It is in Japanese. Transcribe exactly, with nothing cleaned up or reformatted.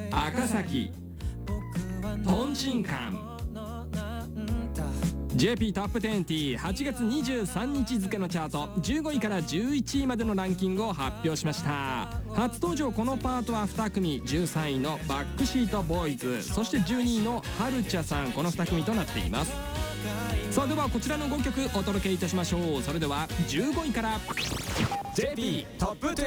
赤崎とんちんかん。 ジェーピー トップにじゅうはちがつにじゅうさんにち付のチャートじゅうごいからじゅういちいまでのランキングを発表しました。初登場このパートはに組、じゅうさんいのバックシートボーイズ、そしてじゅうにいのはるちゃさん、このに組となっています。さあではこちらのごきょくお届けいたしましょう。それではじゅうごいから ジェーピー トップにじゅう